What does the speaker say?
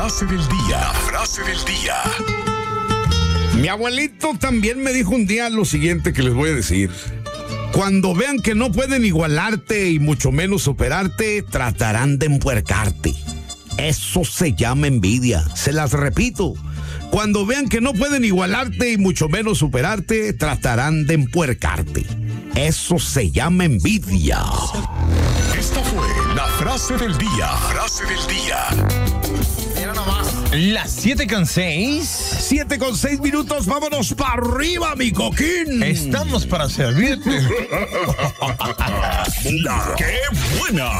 frase del día. La frase del día. Mi abuelito también me dijo un día lo siguiente que les voy a decir. Cuando vean que no pueden igualarte y mucho menos superarte, tratarán de empuercarte. Eso se llama envidia. Se las repito. Cuando vean que no pueden igualarte y mucho menos superarte, tratarán de empuercarte. Eso se llama envidia. Esta fue la frase del día. Frase del día. Mira nomás. Las 7:06. 7:06 minutos, vámonos para arriba, mi coquín. Estamos para servirte. ¡Qué buena!